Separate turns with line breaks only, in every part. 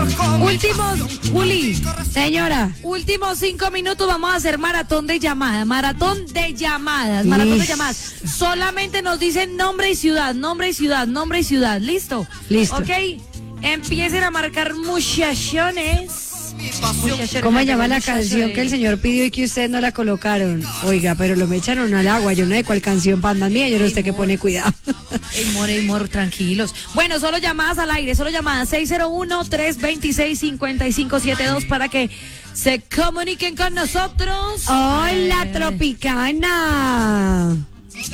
Juli,
Señora.
últimos 5 minutos vamos a hacer maratón de llamadas. Solamente nos dicen nombre y ciudad. ¿Listo?
Listo.
Ok, empiecen a marcar muchachones.
¿Cómo se llama la canción que el señor pidió y que ustedes no la colocaron? Oiga, pero lo me echaron al agua. Yo no sé cuál canción panda mía. Yo no sé qué pone cuidado.
Ey, mor, tranquilos. Bueno, solo llamadas al aire, 601-326-5572 para que se comuniquen con nosotros.
Hola, Tropicana.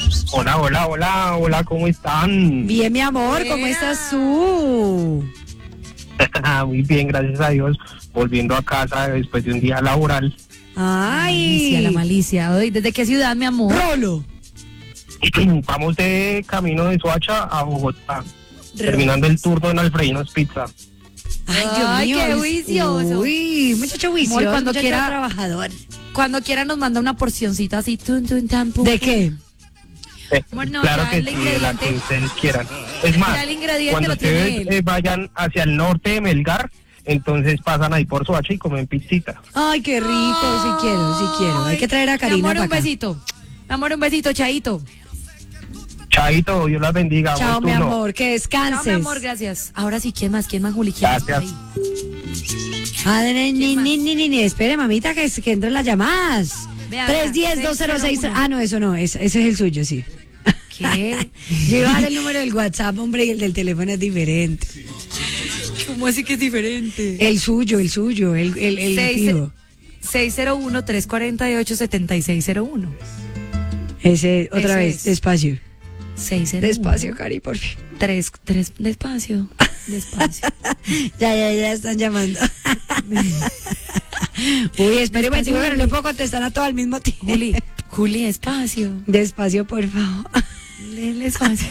Hola, ¿cómo están?
Bien, mi amor, ¿cómo estás tú?
Muy bien, gracias a Dios. Volviendo a casa después de un día laboral.
Ay, la malicia. Ay, ¿desde qué ciudad, mi amor?
Rolo.
Vamos de camino de Soacha a Bogotá. Terminando el turno en Alfredinos Pizza.
Ay, Dios mío.
Qué juicioso.
Uy, muchacho juicioso.
Amor, cuando
muchacho
quiera-
trabajador.
Cuando quiera nos manda una porcioncita así. Tan, pum,
¿De
pum.
qué?
Bueno,
Claro
ya
que
el
sí, de la que
ingrediente-
ustedes quieran. Es más,
Ya el ingrediente
cuando
lo tiene
ustedes
él.
vayan hacia el norte de Melgar, entonces pasan ahí por Soacha y comen pizzita.
Ay, qué rico, sí quiero. Hay que traer a
Mi
Karina
amor,
para
un
acá.
besito. Mi amor, un besito, Chaito.
Chaito, Dios las bendiga.
Chao,
buen
mi
turno.
amor, que
Chao,
descanses.
mi amor, gracias. Ahora sí, ¿quién más, Juli? ¿Quién más por
Gracias.
ahí?
Ni, espere, mamita, que entren las llamadas.
Vea,
310-206. Ah, no, eso no, ese es el suyo, sí.
¿Qué?
Yo iba a dar el número del WhatsApp, hombre, y el del teléfono es diferente.
¿Cómo así que es diferente?
El suyo, el
Seis-
fijo.
601-348-7601.
Ese, otra
Ese
vez,
es.
despacio.
601.
Despacio, Cari, por fin.
3, despacio.
Ya están llamando. Uy, espere un momentico,
Despacio,
que no le puedo contestar a todo al mismo tiempo.
Juli, despacio.
Despacio, por favor.
Despacio.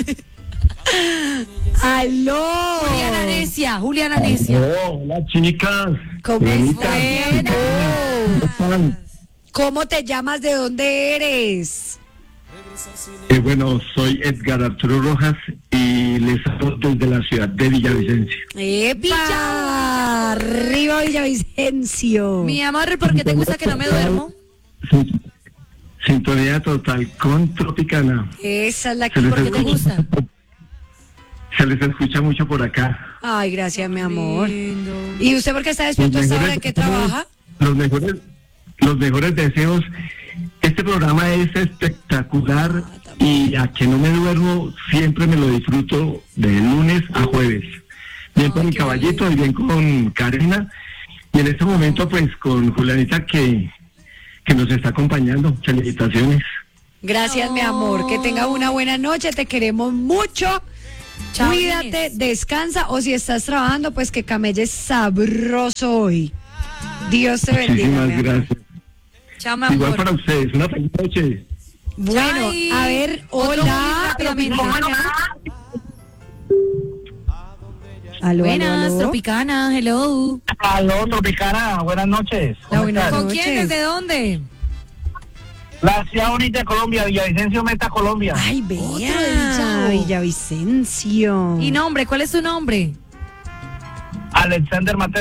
¡Aló!
Juliana Necia.
Hola, chicas.
¿Cómo
Bonitas.
estás? ¿Cómo te llamas? ¿De dónde eres?
Bueno, soy Edgar Arturo Rojas y les hablo desde la ciudad de Villavicencio.
¡Epa! ¡Arriba Villavicencio!
Mi amor, ¿por qué te gusta que no me duermo?
Sintonía total con Tropicana.
Esa es la que...
Se les
¿Por qué te gusta?
Se les escucha mucho por acá.
Ay, gracias, mi amor.
Lindo.
¿Y usted por qué está despierto a esta hora? ¿De qué trabaja?
Los mejores deseos. Este programa es espectacular y a que no me duermo siempre me lo disfruto de lunes a jueves. Bien con mi caballito y bien con Karina. Y en este momento pues con Julianita que nos está acompañando. Felicitaciones.
Gracias, mi amor. Que tenga una buena noche. Te queremos mucho.
Chao,
Cuídate,
Inés.
descansa. O si estás trabajando, pues que camelles sabroso hoy. Dios te bendiga.
Muchísimas
mi amor.
gracias.
Chao, mi
Igual
amor.
para ustedes. Una feliz noche.
Bueno,
Ay,
a ver,
otro
hola.
muy rápidamente.
Aló,
Buenas,
aló.
Tropicana, hello.
Aló, Tropicana, buenas noches.
La buena
¿Con
noches.
quién? ¿Desde dónde?
La ciudad bonita de Colombia, Villavicencio, Meta, Colombia.
Ay,
Otro de
vea, Villavicencio.
Y nombre, ¿cuál es tu nombre?
Alexander Mateo.